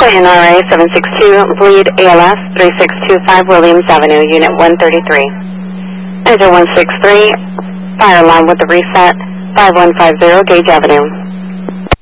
Clinton RA 762, bleed ALS 3625 Williams Avenue, Unit 133. Engine 163, fire alarm with the reset, 5150 Gage Avenue.